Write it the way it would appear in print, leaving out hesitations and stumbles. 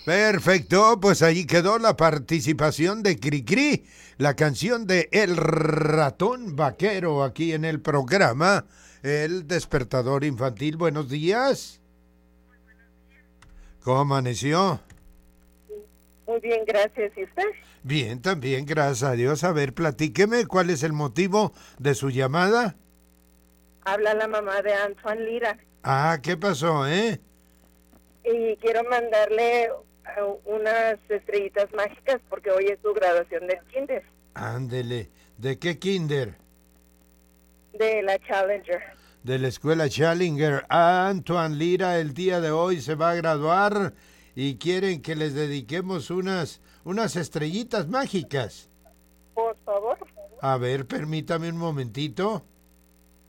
Perfecto, pues ahí quedó la participación de Cricri, la canción de El Ratón Vaquero aquí en el programa El Despertador Infantil. Buenos días. ¿Cómo amaneció? Muy bien, gracias. ¿Y usted? Bien, también, gracias a Dios. A ver, platíqueme cuál es el motivo de su llamada. Habla la mamá de Antoine Lira Ah, ¿qué pasó, y quiero mandarle unas estrellitas mágicas porque hoy es su graduación del kinder, Ándele. ¿De qué kinder? de la Challenger. De la escuela Challenger. Antoine Lira el día de hoy se va a graduar y quieren que les dediquemos unas estrellitas mágicas. Por favor. A ver, permítame un momentito.